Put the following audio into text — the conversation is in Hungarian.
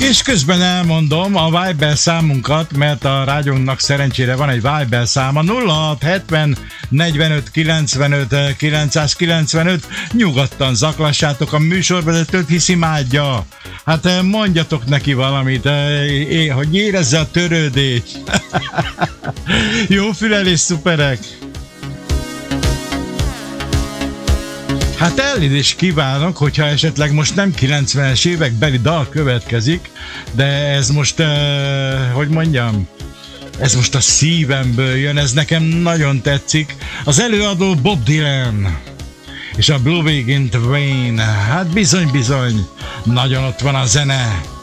És közben elmondom a Viber számunkat, mert a rádiónknak szerencsére van egy Viber száma, 0670 45 95 995. Nyugodtan zaklassátok a műsorvezetőt, hisz imádja. Hát mondjatok neki valamit, hogy érezze a törődést. Jó fülelés, szuperek! Hát elnézést kívánok, hogyha esetleg most nem 90-es évekbeli dal következik, de ez most, hogy mondjam, ez most a szívemből jön, ez nekem nagyon tetszik. Az előadó Bob Dylan és a Blue Week in the Rain, hát bizony, nagyon ott van a zene.